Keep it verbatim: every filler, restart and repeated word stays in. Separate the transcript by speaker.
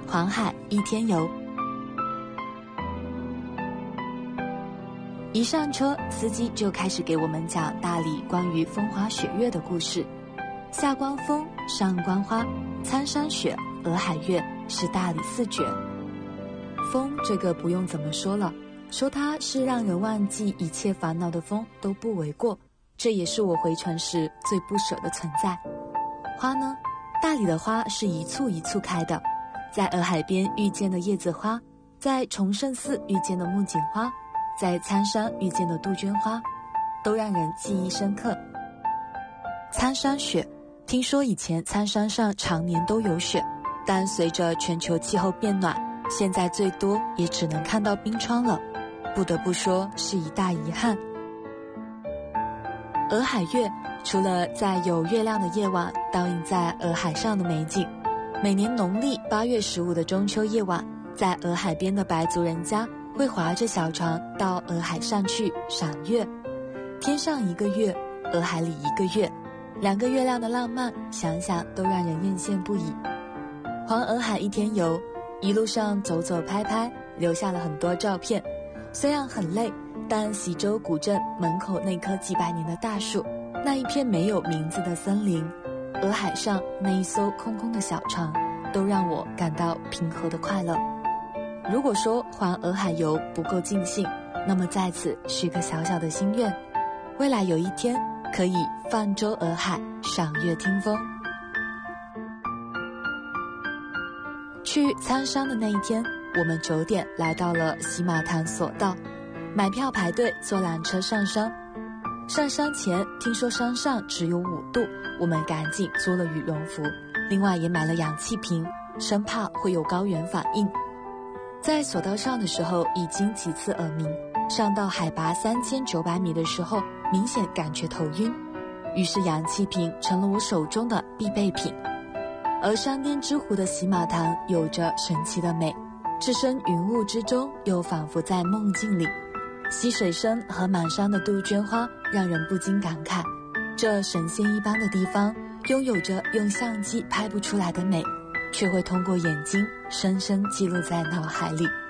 Speaker 1: 黄海一天游。一上车，司机就开始给我们讲大理关于风花雪月的故事。下关风，上关花，苍山雪，洱海月是大理四绝。风这个不用怎么说了，说它是让人忘记一切烦恼的风都不为过，这也是我回程时最不舍的存在。花呢，大理的花是一簇一簇开的，在洱海边遇见的叶子花，在崇圣寺遇见的木槿花，在苍山遇见的杜鹃花，都让人记忆深刻。苍山雪，听说以前苍山上常年都有雪，但随着全球气候变暖，现在最多也只能看到冰川了，不得不说是一大遗憾。洱海月除了在有月亮的夜晚倒映在洱海上的美景，每年农历八月十五的中秋夜晚，在洱海边的白族人家会划着小船到洱海上去赏月。天上一个月，洱海里一个月，两个月亮的浪漫，想想都让人艳羡不已。环洱海一天游，一路上走走拍拍，留下了很多照片。虽然很累，但喜洲古镇门口那棵几百年的大树，那一片没有名字的森林，洱海上那一艘空空的小船，都让我感到平和的快乐。如果说环洱海游不够尽兴，那么在此许个小小的心愿，未来有一天可以泛舟洱海，赏月听风。去苍山的那一天，我们九点来到了喜马潭索道，买票排队坐缆车上山。上山前听说山上只有五度，我们赶紧租了羽绒服，另外也买了氧气瓶，生怕会有高原反应。在索道上的时候已经几次耳鸣，上到海拔三千九百米的时候明显感觉头晕，于是氧气瓶成了我手中的必备品。而山巅之湖的喜马潭有着神奇的美，置身云雾之中，又仿佛在梦境里。溪水声和满山的杜鹃花让人不禁感慨，这神仙一般的地方拥有着用相机拍不出来的美，却会通过眼睛深深记录在脑海里。